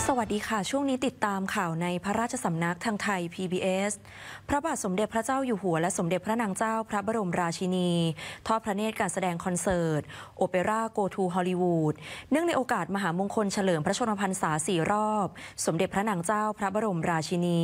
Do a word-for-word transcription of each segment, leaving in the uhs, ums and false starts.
สวัสดีค่ะช่วงนี้ติดตามข่าวในพระราชสำนักทางไทย พี บี เอส พระบาทสมเด็จพระเจ้าอยู่หัวและสมเด็จพระนางเจ้าพระบรมราชินีทอดพระเนตรการแสดงคอนเสิร์ตโอเปร่า Go to Hollywood เนื่องในโอกาสมหามงคลเฉลิมพระชนมพรรษาสี่รอบสมเด็จพระนางเจ้าพระบรมราชินี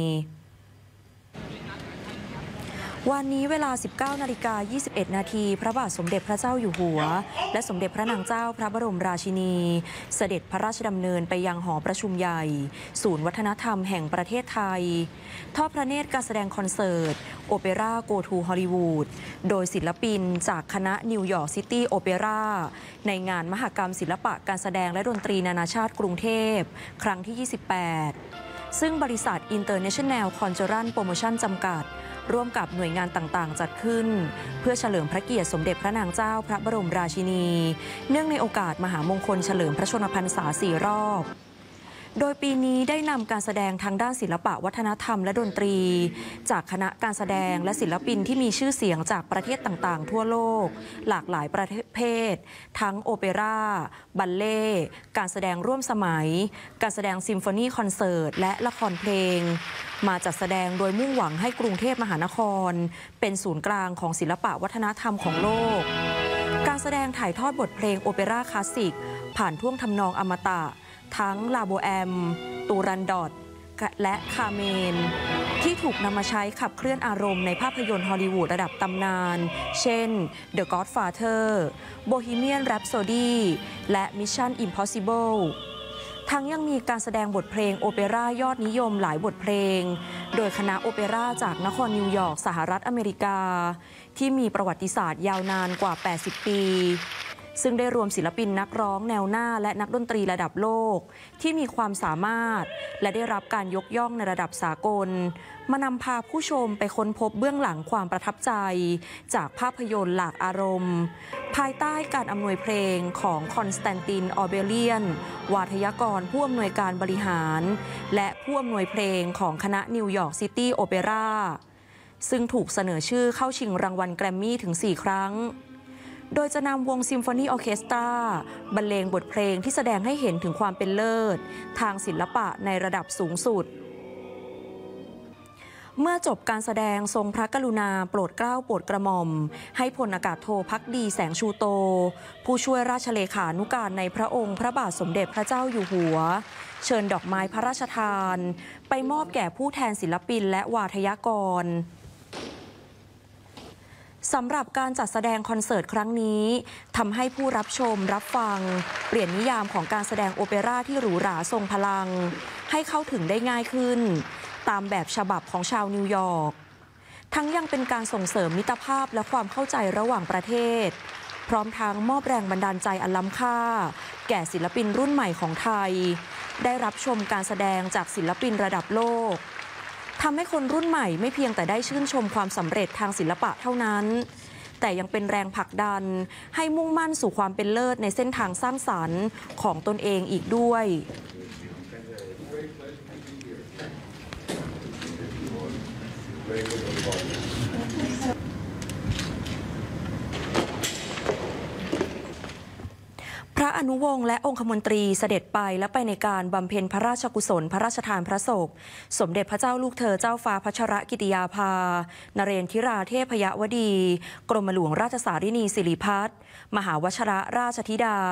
วันนี้เวลา สิบเก้านาฬิกายี่สิบเอ็ดนาทีพระบาทสมเด็จพระเจ้าอยู่หัวและสมเด็จพระนางเจ้าพระบรมราชินีเสด็จพระราชดำเนินไปยังหอประชุมใหญ่ศูนย์วัฒนธรรมแห่งประเทศไทยทอดพระเนตรการแสดงคอนเสิร์ตโอเปร่า Go to Hollywood โดยศิลปินจากคณะนิวยอร์กซิตี้โอเปร่าในงานมหกรรมศิลปะการแสดงและดนตรีนานาชาติกรุงเทพครั้งที่ ยี่สิบแปด ซึ่งบริษัท International Conjural Promotion จำกัดร่วมกับหน่วยงานต่างๆจัดขึ้นเพื่อเฉลิมพระเกียรติสมเด็จพระนางเจ้าพระบรมราชินีเนื่องในโอกาสมหามงคลเฉลิมพระชนมพรรษาสี่รอบโดยปีนี้ได้นำการแสดงทางด้านศิลปะวัฒนธรรมและดนตรีจากคณะการแสดงและศิลปินที่มีชื่อเสียงจากประเทศต่างๆทั่วโลกหลากหลายประเภททั้งโอเปร่าบัลเล่การแสดงร่วมสมัยการแสดงซิมโฟนีคอนเสิร์ตและละครเพลงมาจัดแสดงโดยมุ่งหวังให้กรุงเทพมหานครเป็นศูนย์กลางของศิลปะวัฒนธรรมของโลกการแสดงถ่ายทอดบทเพลงโอเปร่าคลาสสิกผ่านท่วงทำนองอมตะทั้งลาโบแอมตูรันดอตและคาเมนที่ถูกนำมาใช้ขับเคลื่อนอารมณ์ในภาพยนตร์ฮอลลีวูดระดับตำนานเช่น The Godfather Bohemian Rhapsody และ Mission Impossible ทั้งยังมีการแสดงบทเพลงโอเปร่ายอดนิยมหลายบทเพลงโดยคณะโอเปร่าจากนครนิวยอร์กสหรัฐอเมริกาที่มีประวัติศาสตร์ยาวนานกว่าแปดสิบปีซึ่งได้รวมศิลปินนักร้องแนวหน้าและนักดนตรีระดับโลกที่มีความสามารถและได้รับการยกย่องในระดับสากลมานำพาผู้ชมไปค้นพบเบื้องหลังความประทับใจจากภาพยนตร์หลากอารมณ์ภายใต้การอำนวยเพลงของคอนสแตนติน ออเบเลียนวาทยกรผู้อำนวยการบริหารและผู้อำนวยเพลงของคณะนิวยอร์กซิตี้โอเปร่าซึ่งถูกเสนอชื่อเข้าชิงรางวัลแกรมมี่ถึงสี่ครั้งโดยจะนำวงซิมโฟนีออร์เคสตราบรรเลงบทเพลงที่แสดงให้เห็นถึงความเป็นเลิศทางศิลปะในระดับสูงสุดเมื่อจบการแสดงทรงพระกรุณาโปรดเกล้าโปรดกระหม่อมให้พลอากาศโทภักดีแสงชูโตผู้ช่วยราชเลขานุการในพระองค์พระบาทสมเด็จพระเจ้าอยู่หัวเชิญดอกไม้พระราชทานไปมอบแก่ผู้แทนศิลปินและวาทยกรสำหรับการจัดแสดงคอนเสิร์ตครั้งนี้ทำให้ผู้รับชมรับฟังเปลี่ยนนิยามของการแสดงโอเปร่าที่หรูหราทรงพลังให้เข้าถึงได้ง่ายขึ้นตามแบบฉบับของชาวนิวยอร์กทั้งยังเป็นการส่งเสริมมิตรภาพและความเข้าใจระหว่างประเทศพร้อมทั้งมอบแรงบันดาลใจอันล้ำค่าแก่ศิลปินรุ่นใหม่ของไทยได้รับชมการแสดงจากศิลปินระดับโลกทำให้คนรุ่นใหม่ไม่เพียงแต่ได้ชื่นชมความสำเร็จทางศิลปะเท่านั้นแต่ยังเป็นแรงผลักดันให้มุ่งมั่นสู่ความเป็นเลิศในเส้นทางสร้างสรรค์ของตนเองอีกด้วยพระอนุวงศ์และองคมนตรีเสด็จไปและไปในการบำเพ็ญพระราชกุศลพระราชทานพระศพสมเด็จพระเจ้าลูกเธอเจ้าฟ้าพัชรกิติยาภานเรนทิราเทพยวดีกรมหลวงราชสารินีสิริพัฒน์มหาวชรราชธิดา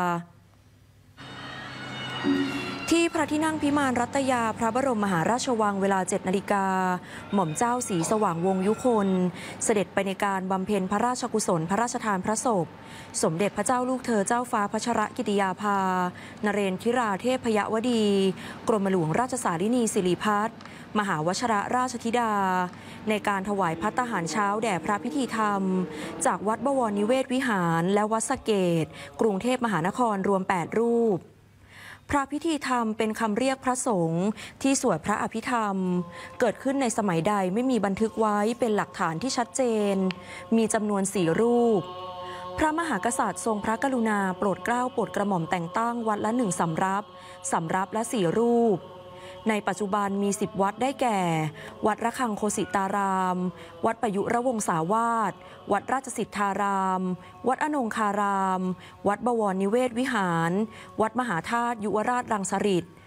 ที่พระที่นั่งพิมานรัตยาพระบรมมหาราชวังเวลา เจ็ดนาฬิกาหม่อมเจ้าศรีสว่างวงศ์ยุคนเสด็จไปในการบำเพ็ญพระราชกุศลพระราชทานพระศพสมเด็จพระเจ้าลูกเธอเจ้าฟ้าพัชรกิติยาภานเรนทิราเทพยวดีกรมหลวงราชสารินีสิริพัฒน์มหาวชรราชธิดาในการถวายภัตตาหารเช้าแด่พระพิธีธรรมจากวัดบวรนิเวศวิหารและวัดสะเกษกรุงเทพมหานครรวมแปดรูปพระพิธีธรรมเป็นคำเรียกพระสงฆ์ที่สวดพระอภิธรรมเกิดขึ้นในสมัยใดไม่มีบันทึกไว้เป็นหลักฐานที่ชัดเจนมีจำนวนสี่รูปพระมหากษัตริย์ทรงพระกรุณาโปรดเกล้าโปรดกระหม่อมแต่งตั้งวัดละหนึ่งสำรับสำรับละสี่รูป ในปัจจุบันมีสิบวัดได้แก่วัดระฆังโคสิตารามวัดประยุรวงศาวาสวัดราชสิทธารามวัดอนงคารามวัดบวรนิเวศวิหารวัดมหาธาตุยุวราชรังสฤษฎิ